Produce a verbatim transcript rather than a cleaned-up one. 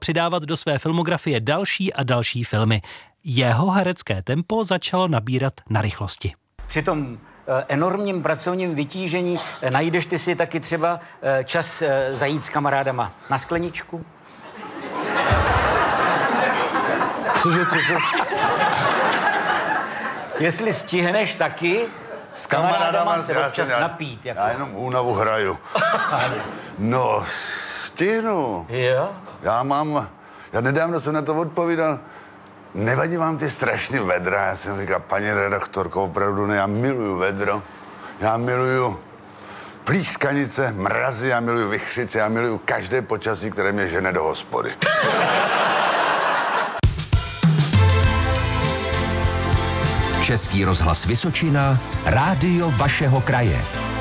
přidávat do své filmografie další a další filmy. Jeho herecké tempo začalo nabírat na rychlosti. Při tom enormním pracovním vytížení najdeš ty si taky třeba čas zajít s kamarádama na skleničku? Cože, cože? Jestli stihneš taky s kamarádama se občas já, napít. Jako. Já jenom únavu hraju. No, stihnu. Jo? Já mám, já nedávno jsem na to odpovídal, nevadí vám ty strašný vedra? Já jsem říkal, paní redaktorko, opravdu ne, já miluju vedro, já miluju plískanice, mrazy, já miluju vichřice, já miluju každé počasí, které mě žene do hospody. Český rozhlas Vysočina, rádio vašeho kraje.